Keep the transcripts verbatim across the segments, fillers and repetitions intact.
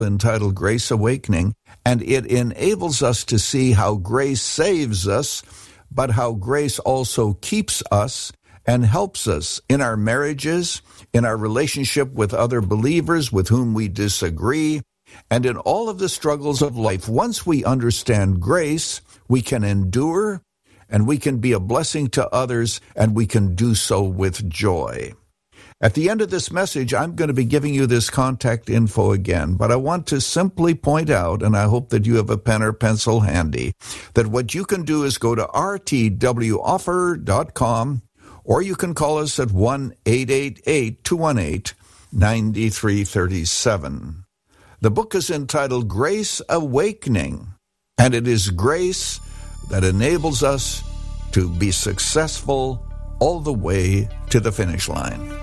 entitled Grace Awakening, and it enables us to see how grace saves us, but how grace also keeps us and helps us in our marriages, in our relationship with other believers with whom we disagree, and in all of the struggles of life. Once we understand grace, we can endure, and we can be a blessing to others, and we can do so with joy. At the end of this message, I'm going to be giving you this contact info again, but I want to simply point out, and I hope that you have a pen or pencil handy, that what you can do is go to r t w offer dot com, or you can call us at one eight eight eight, two one eight, nine three three seven. The book is entitled Grace Awakening, and it is grace that enables us to be successful all the way to the finish line.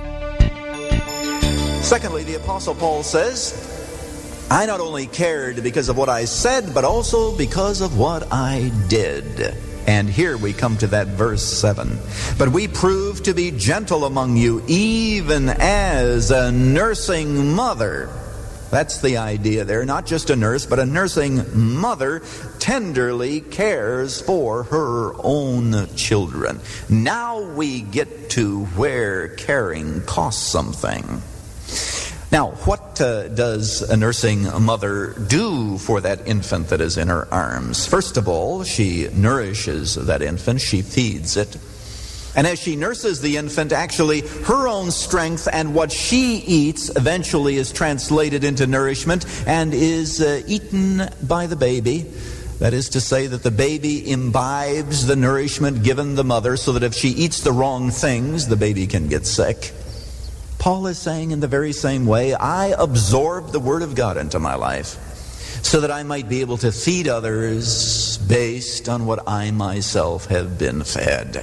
Secondly, the Apostle Paul says, I not only cared because of what I said, but also because of what I did. And here we come to that verse seven. But we prove to be gentle among you, even as a nursing mother. That's the idea there. Not just a nurse, but a nursing mother tenderly cares for her own children. Now we get to where caring costs something. Now, what uh, does a nursing mother do for that infant that is in her arms? First of all, she nourishes that infant. She feeds it. And as she nurses the infant, actually, her own strength and what she eats eventually is translated into nourishment and is uh, eaten by the baby. That is to say that the baby imbibes the nourishment given the mother, so that if she eats the wrong things, the baby can get sick. Paul is saying in the very same way, I absorbed the Word of God into my life so that I might be able to feed others based on what I myself have been fed.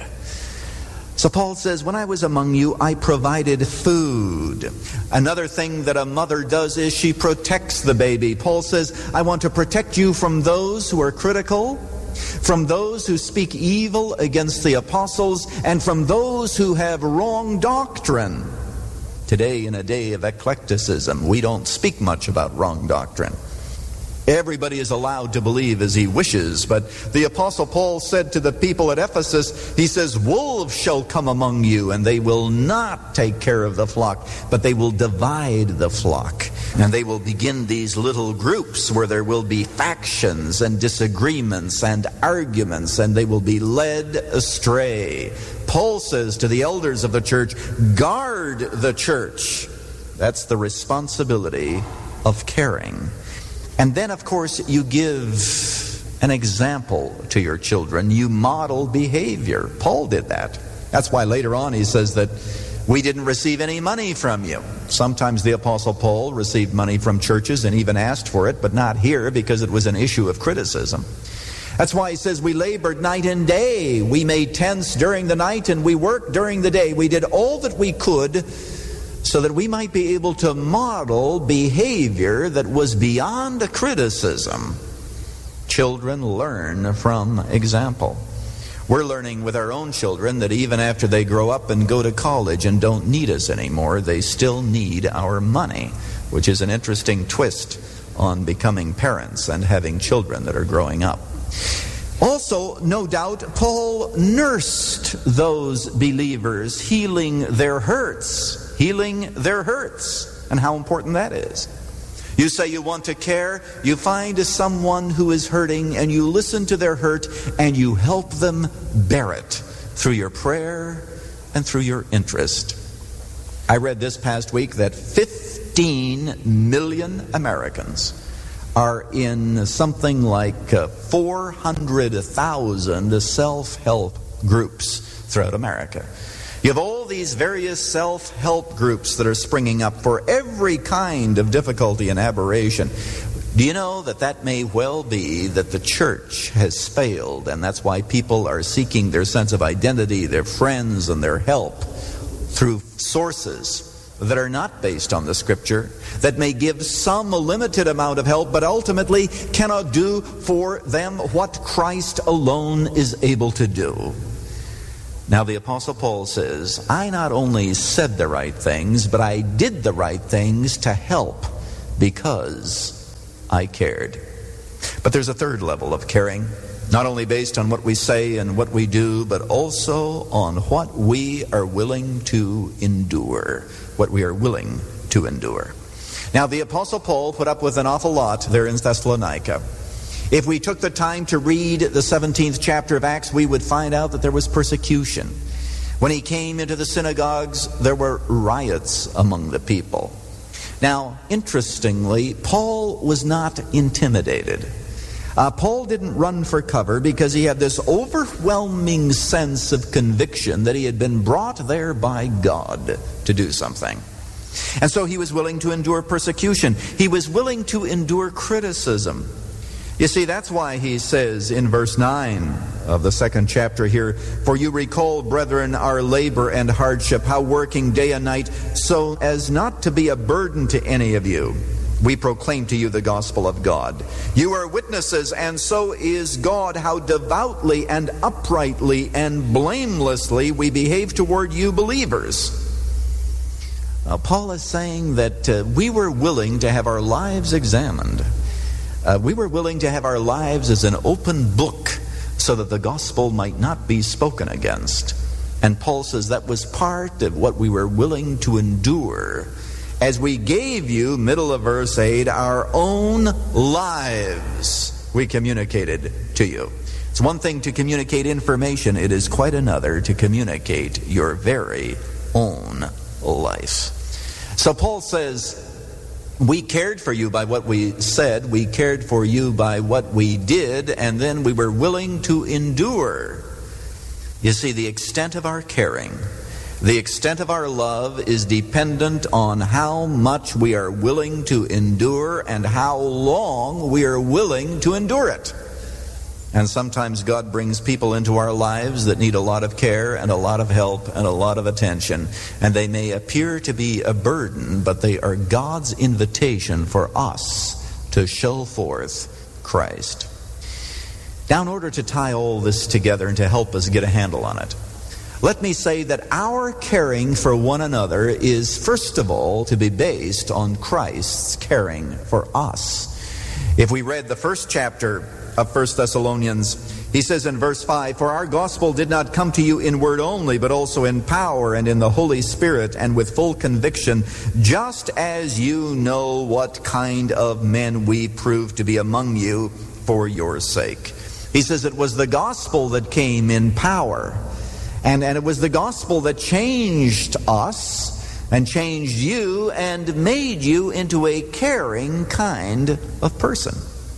So Paul says, when I was among you, I provided food. Another thing that a mother does is she protects the baby. Paul says, I want to protect you from those who are critical, from those who speak evil against the apostles, and from those who have wrong doctrine. Today, in a day of eclecticism, we don't speak much about wrong doctrine. Everybody is allowed to believe as he wishes, but the Apostle Paul said to the people at Ephesus, he says, wolves shall come among you, and they will not take care of the flock, but they will divide the flock. And they will begin these little groups where there will be factions and disagreements and arguments, and they will be led astray. Paul says to the elders of the church, guard the church. That's the responsibility of caring. And then, of course, you give an example to your children. You model behavior. Paul did that. That's why later on he says that we didn't receive any money from you. Sometimes the Apostle Paul received money from churches and even asked for it, but not here because it was an issue of criticism. That's why he says we labored night and day. We made tents during the night and we worked during the day. We did all that we could so that we might be able to model behavior that was beyond a criticism. Children learn from example. We're learning with our own children that even after they grow up and go to college and don't need us anymore, they still need our money, which is an interesting twist on becoming parents and having children that are growing up. Also, no doubt, Paul nursed those believers, healing their hurts, healing their hurts, and how important that is. You say you want to care, you find someone who is hurting, and you listen to their hurt, and you help them bear it through your prayer and through your interest. I read this past week that fifteen million Americans are in something like uh, four hundred thousand self-help groups throughout America. You have all these various self-help groups that are springing up for every kind of difficulty and aberration. Do you know that that may well be that the church has failed, and that's why people are seeking their sense of identity, their friends, and their help through sources that are not based on the Scripture, that may give some limited amount of help, but ultimately cannot do for them what Christ alone is able to do. Now the Apostle Paul says, I not only said the right things, but I did the right things to help because I cared. But there's a third level of caring, not only based on what we say and what we do, but also on what we are willing to endure, what we are willing to endure. Now, the Apostle Paul put up with an awful lot there in Thessalonica. If we took the time to read the seventeenth chapter of Acts, we would find out that there was persecution. When he came into the synagogues, there were riots among the people. Now, interestingly, Paul was not intimidated. Uh, Paul didn't run for cover because he had this overwhelming sense of conviction that he had been brought there by God to do something. And so he was willing to endure persecution. He was willing to endure criticism. You see, that's why he says in verse nine of the second chapter here, "For you recall, brethren, our labor and hardship, how working day and night, so as not to be a burden to any of you, we proclaim to you the gospel of God. You are witnesses, and so is God, how devoutly and uprightly and blamelessly we behave toward you believers." Now, Paul is saying that uh, we were willing to have our lives examined. Uh, we were willing to have our lives as an open book so that the gospel might not be spoken against. And Paul says that was part of what we were willing to endure as we gave you, middle of verse eight, our own lives we communicated to you. It's one thing to communicate information. It is quite another to communicate your very own life. So Paul says, we cared for you by what we said, we cared for you by what we did, and then we were willing to endure. You see, the extent of our caring, the extent of our love is dependent on how much we are willing to endure and how long we are willing to endure it. And sometimes God brings people into our lives that need a lot of care and a lot of help and a lot of attention. And they may appear to be a burden, but they are God's invitation for us to show forth Christ. Now, in order to tie all this together and to help us get a handle on it, let me say that our caring for one another is, first of all, to be based on Christ's caring for us. If we read the first chapter of First Thessalonians, he says in verse five, "For our gospel did not come to you in word only, but also in power and in the Holy Spirit and with full conviction, just as you know what kind of men we proved to be among you for your sake." He says it was the gospel that came in power. And, and it was the gospel that changed us and changed you and made you into a caring kind of person.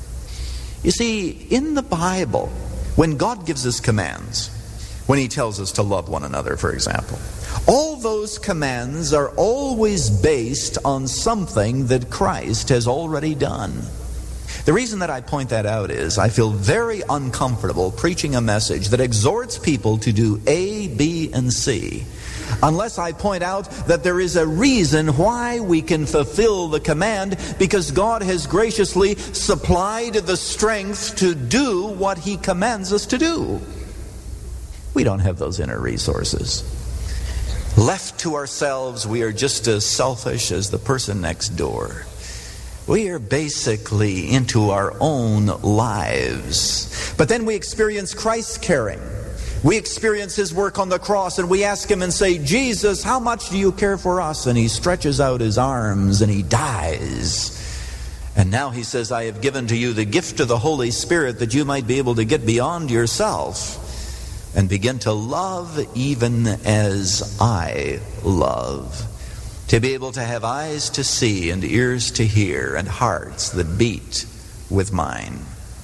You see, in the Bible, when God gives us commands, when he tells us to love one another, for example, all those commands are always based on something that Christ has already done. The reason that I point that out is I feel very uncomfortable preaching a message that exhorts people to do A, B, and C, unless I point out that there is a reason why we can fulfill the command, because God has graciously supplied the strength to do what he commands us to do. We don't have those inner resources. Left to ourselves, we are just as selfish as the person next door. We are basically into our own lives. But then we experience Christ's caring. We experience his work on the cross, and we ask him and say, "Jesus, how much do you care for us?" And he stretches out his arms and he dies. And now he says, "I have given to you the gift of the Holy Spirit that you might be able to get beyond yourself and begin to love even as I love." To be able to have eyes to see and ears to hear and hearts that beat with mine.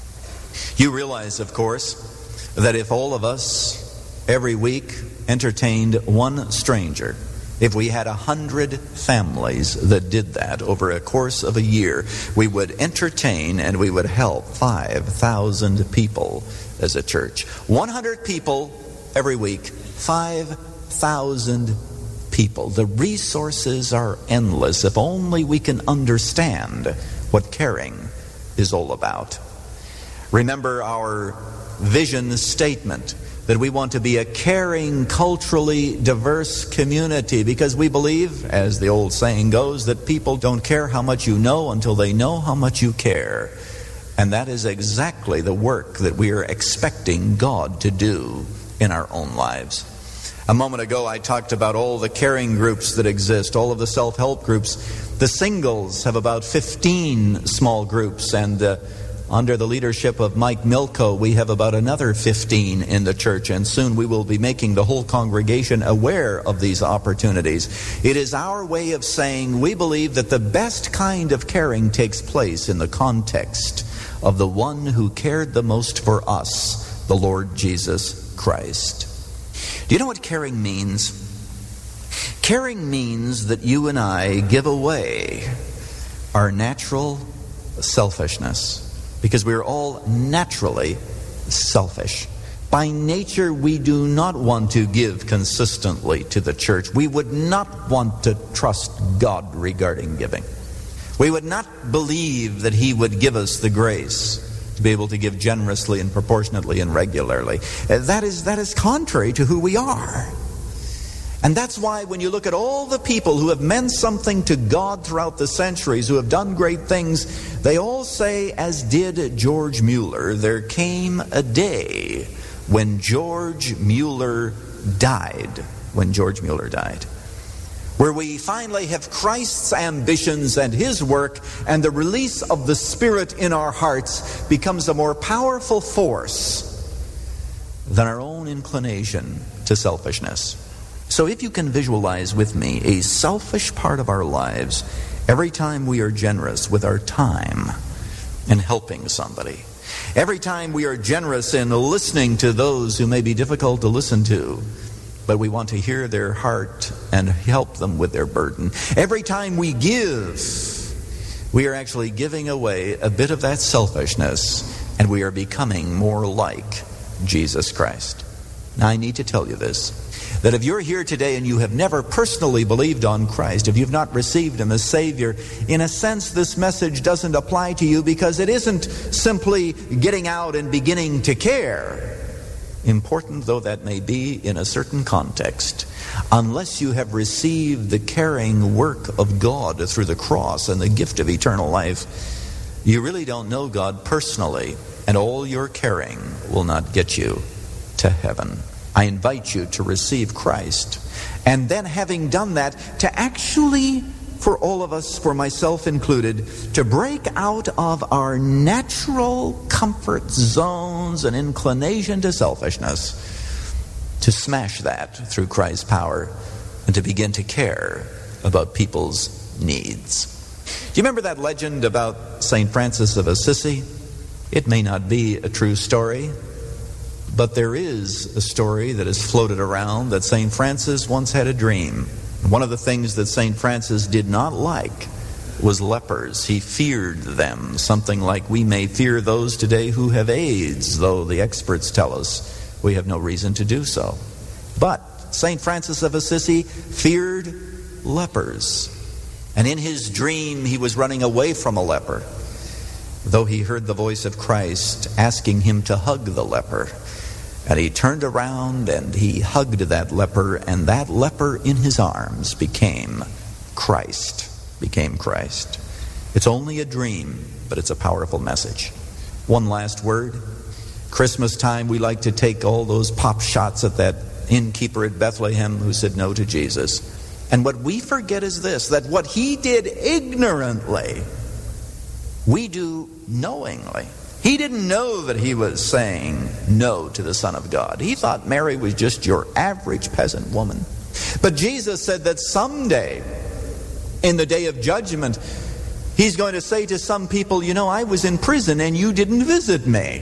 You realize, of course, that if all of us every week entertained one stranger, if we had a hundred families that did that over a course of a year, we would entertain and we would help five thousand people as a church. one hundred people every week, five thousand people. The resources are endless if only we can understand what caring is all about. Remember our vision statement that we want to be a caring, culturally diverse community because we believe, as the old saying goes, that people don't care how much you know until they know how much you care. And that is exactly the work that we are expecting God to do in our own lives. A moment ago I talked about all the caring groups that exist, all of the self-help groups. The singles have about fifteen small groups, and uh, under the leadership of Mike Milko, we have about another fifteen in the church, and soon we will be making the whole congregation aware of these opportunities. It is our way of saying we believe that the best kind of caring takes place in the context of the one who cared the most for us, the Lord Jesus Christ. Do you know what caring means? Caring means that you and I give away our natural selfishness, because we are all naturally selfish. By nature, we do not want to give consistently to the church. We would not want to trust God regarding giving. We would not believe that He would give us the grace to be able to give generously and proportionately and regularly. That is, that is contrary to who we are. And that's why when you look at all the people who have meant something to God throughout the centuries, who have done great things, they all say, as did George Mueller, there came a day when George Mueller died. When George Mueller died. Where we finally have Christ's ambitions and His work, and the release of the Spirit in our hearts becomes a more powerful force than our own inclination to selfishness. So if you can visualize with me a selfish part of our lives every time we are generous with our time in helping somebody, every time we are generous in listening to those who may be difficult to listen to, but we want to hear their heart and help them with their burden. Every time we give, we are actually giving away a bit of that selfishness, and we are becoming more like Jesus Christ. Now, I need to tell you this, that if you're here today and you have never personally believed on Christ, if you've not received Him as Savior, in a sense this message doesn't apply to you, because it isn't simply getting out and beginning to care, important though that may be in a certain context. Unless you have received the caring work of God through the cross and the gift of eternal life, you really don't know God personally, and all your caring will not get you to heaven. I invite you to receive Christ, and then having done that, to actually, for all of us, for myself included, to break out of our natural comfort zones and inclination to selfishness, to smash that through Christ's power, and to begin to care about people's needs. Do you remember that legend about Saint Francis of Assisi? It may not be a true story, but there is a story that has floated around that Saint Francis once had a dream. One of the things that Saint Francis did not like was lepers. He feared them, something like we may fear those today who have AIDS, though the experts tell us we have no reason to do so. But Saint Francis of Assisi feared lepers. And in his dream, he was running away from a leper, though he heard the voice of Christ asking him to hug the leper. And he turned around and he hugged that leper, and that leper in his arms became Christ, became Christ. It's only a dream, but it's a powerful message. One last word. Christmas time, we like to take all those pop shots at that innkeeper at Bethlehem who said no to Jesus. And what we forget is this, that what he did ignorantly, we do knowingly. He didn't know that he was saying no to the Son of God. He thought Mary was just your average peasant woman. But Jesus said that someday, in the day of judgment, He's going to say to some people, you know, I was in prison and you didn't visit me.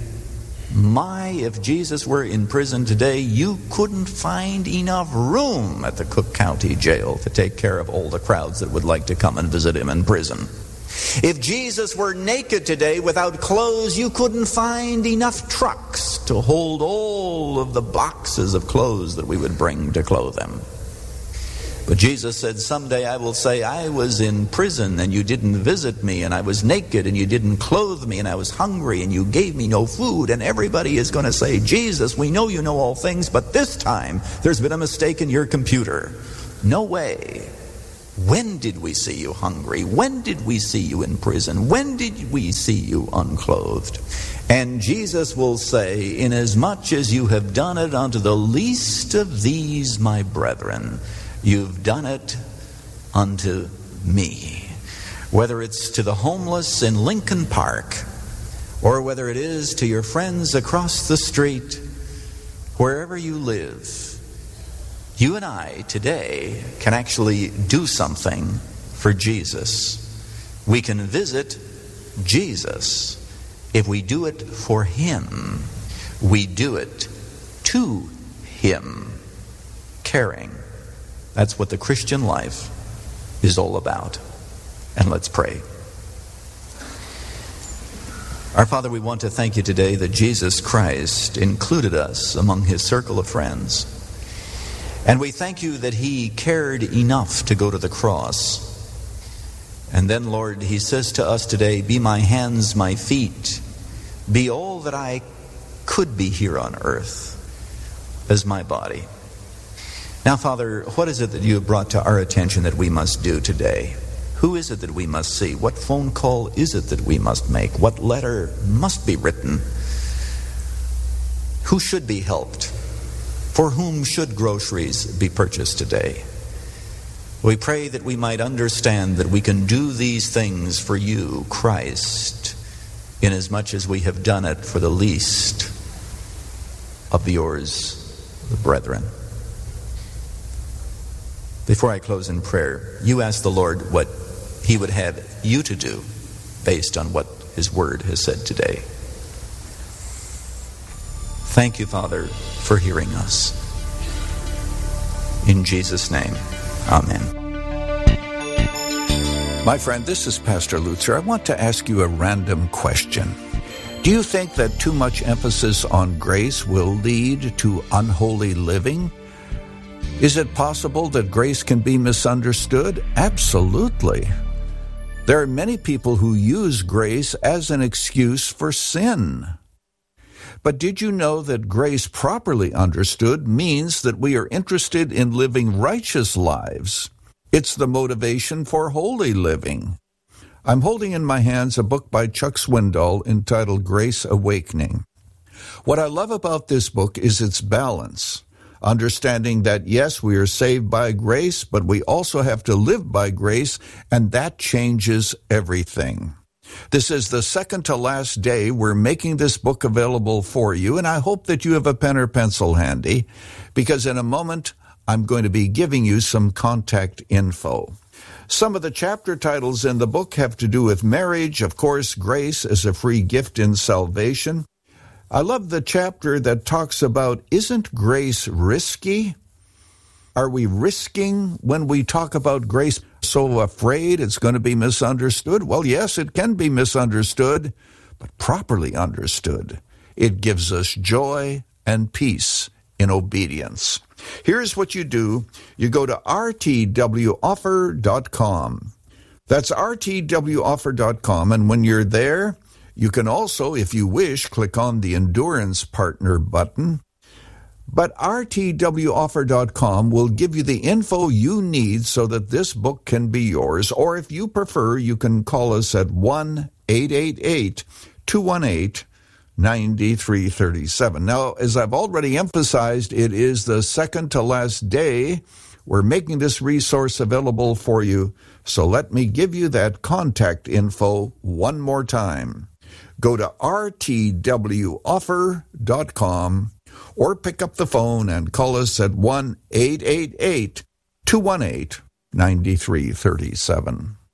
My, if Jesus were in prison today, you couldn't find enough room at the Cook County Jail to take care of all the crowds that would like to come and visit Him in prison. If Jesus were naked today without clothes, you couldn't find enough trucks to hold all of the boxes of clothes that we would bring to clothe Him. But Jesus said, someday I will say, I was in prison and you didn't visit me, and I was naked and you didn't clothe me, and I was hungry and you gave me no food. And everybody is going to say, Jesus, we know you know all things, but this time there's been a mistake in your computer. No way. When did we see you hungry? When did we see you in prison? When did we see you unclothed? And Jesus will say, inasmuch as you have done it unto the least of these, my brethren, you've done it unto me. Whether it's to the homeless in Lincoln Park, or whether it is to your friends across the street, wherever you live, you and I today can actually do something for Jesus. We can visit Jesus. If we do it for Him, we do it to Him, caring. That's what the Christian life is all about. And let's pray. Our Father, we want to thank you today that Jesus Christ included us among His circle of friends. And we thank you that He cared enough to go to the cross. And then, Lord, He says to us today, be my hands, my feet, be all that I could be here on earth as my body. Now, Father, what is it that you have brought to our attention that we must do today? Who is it that we must see? What phone call is it that we must make? What letter must be written? Who should be helped? For whom should groceries be purchased today? We pray that we might understand that we can do these things for you, Christ, inasmuch as we have done it for the least of yours, the brethren. Before I close in prayer, you ask the Lord what He would have you to do based on what His Word has said today. Thank you, Father, for hearing us. In Jesus' name, amen. My friend, this is Pastor Lutzer. I want to ask you a random question. Do you think that too much emphasis on grace will lead to unholy living? Is it possible that grace can be misunderstood? Absolutely. There are many people who use grace as an excuse for sin. But did you know that grace properly understood means that we are interested in living righteous lives? It's the motivation for holy living. I'm holding in my hands a book by Chuck Swindoll entitled Grace Awakening. What I love about this book is its balance. Understanding that, yes, we are saved by grace, but we also have to live by grace, and that changes everything. This is the second to last day we're making this book available for you, and I hope that you have a pen or pencil handy, because in a moment I'm going to be giving you some contact info. Some of the chapter titles in the book have to do with marriage, of course, grace as a free gift in salvation. I love the chapter that talks about, isn't grace risky? Are we risking when we talk about grace? So afraid it's going to be misunderstood? Well, yes, it can be misunderstood, but properly understood. It gives us joy and peace in obedience. Here's what you do. You go to r t w offer dot com. That's r t w offer dot com, and when you're there, you can also, if you wish, click on the Endurance Partner button. But r t w offer dot com will give you the info you need so that this book can be yours. Or if you prefer, you can call us at one eight eight eight, two one eight, nine three three seven. Now, as I've already emphasized, it is the second to last day. We're making this resource available for you. So let me give you that contact info one more time. Go to r t w offer dot com or pick up the phone and call us at one eight eight eight, two one eight, nine three three seven.